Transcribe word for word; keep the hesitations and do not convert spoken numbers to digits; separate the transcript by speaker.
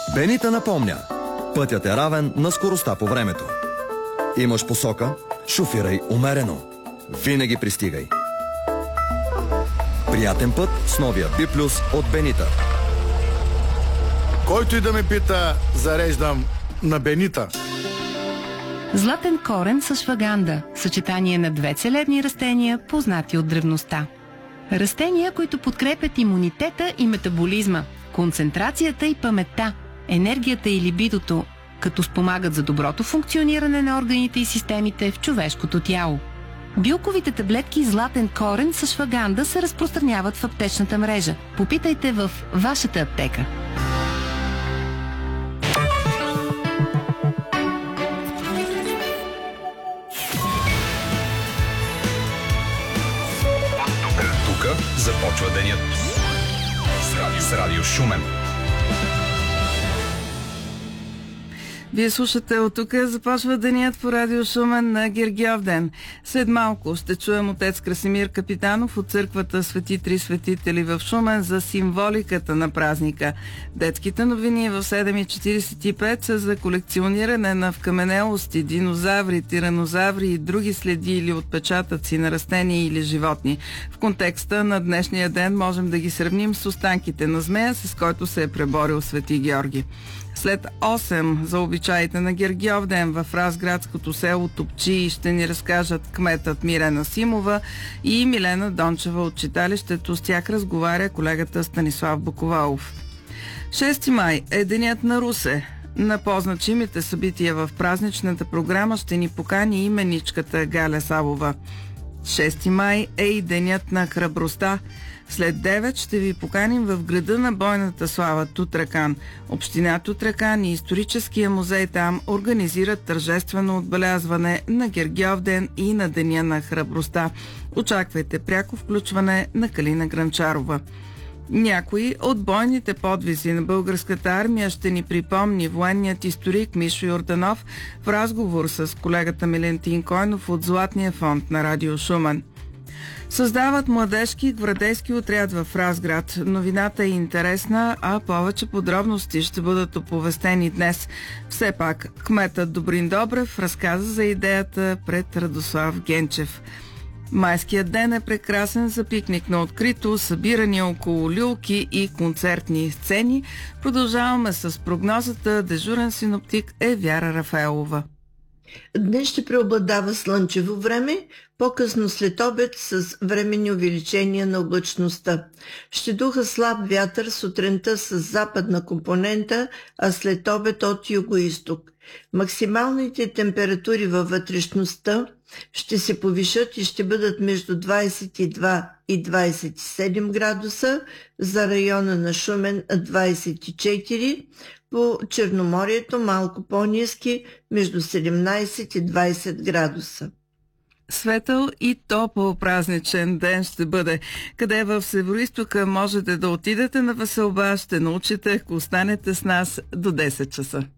Speaker 1: Бенита напомня. Пътят е равен на скоростта по времето. Имаш посока, шофирай умерено. Винаги пристигай. Приятен път с новия B+ от Бенита.
Speaker 2: Който и да ме пита, зареждам на Бенита.
Speaker 3: Златен корен с шваганда. Съчетание на две целебни растения, познати от древността. Растения, които подкрепят имунитета и метаболизма, концентрацията и паметта, енергията и либидото, като спомагат за доброто функциониране на органите и системите в човешкото тяло. Билковите таблетки златен корен с шваганда се разпространяват в аптечната мрежа. Попитайте в вашата аптека.
Speaker 4: Тук започва денят с радио, с радио Шумен.
Speaker 5: Вие слушате от тук. Започва денят по радио Шумен на Гергьовден. След малко ще чуем отец Красимир Капитанов от църквата Свети Три Светители в Шумен за символиката на празника. Детските новини в седем и четиридесет и пет са за колекциониране на вкаменелости, динозаври, тиранозаври и други следи или отпечатъци на растения или животни. В контекста на днешния ден можем да ги сравним с останките на змея, с който се е преборил Свети Георги. След осем за обичаите на Гергьовден в Разградското село Топчи ще ни разкажат кметът Мирена Симова и Милена Дончева от читалището. С тях разговаря колегата Станислав Буковалов. шести май е денят на Русе. На по-значимите събития в празничната програма ще ни покани именичката Галя Савова. шести май е и денят на храбростта. След девет ще ви поканим в града на бойната слава Тутракан. Община Тутракан и историческия музей там организират тържествено отбелязване на Гергьовден и на Деня на храбростта. Очаквайте пряко включване на Калина Гранчарова. Някои от бойните подвизи на българската армия ще ни припомни военният историк Мишо Йорданов в разговор с колегата Милентин Койнов от Златния фонд на радио Шумен. Създават младежки гвардейски отряд в Разград. Новината е интересна, а повече подробности ще бъдат оповестени днес. Все пак, кметът Добрин Добрев разказа за идеята пред Радослав Генчев. Майският ден е прекрасен за пикник на открито, събирани около люлки и концертни сцени. Продължаваме с прогнозата. Дежурен синоптик е Вяра Рафаелова.
Speaker 6: Днес ще преобладава слънчево време, по-късно след обед с временни увеличения на облачността. Ще духа слаб вятър сутринта с западна компонента, а след обед от юго-исток. Максималните температури във вътрешността ще се повишат и ще бъдат между двадесет и два и двадесет и седем градуса, за района на Шумен двадесет и четири, по Черноморието малко по-ниски, между седемнадесет и двадесет градуса.
Speaker 5: Светъл и топъл празничен ден ще бъде. Къде в Североизтока можете да отидете на веселба, ще научите, ако останете с нас до десет часа.